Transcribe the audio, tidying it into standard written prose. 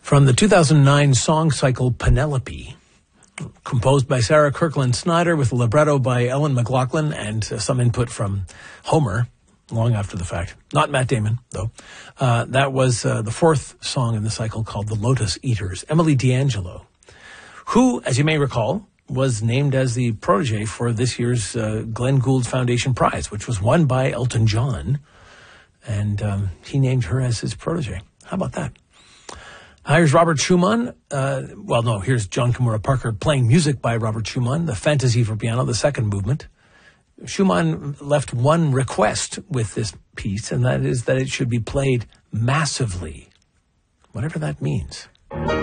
From the 2009 song cycle Penelope, composed by Sarah Kirkland Snyder with a libretto by Ellen McLaughlin and some input from Homer, long after the fact. Not Matt Damon, though. That was the fourth song in the cycle called The Lotus Eaters. Emily D'Angelo, who, as you may recall, was named as the protege for this year's Glenn Gould Foundation Prize, which was won by Elton John, and he named her as his protege. How about that? Here's Robert Schumann. Here's John Kimura Parker playing music by Robert Schumann, the Fantasy for Piano, the second movement. Schumann left one request with this piece, and that is that it should be played massively, whatever that means.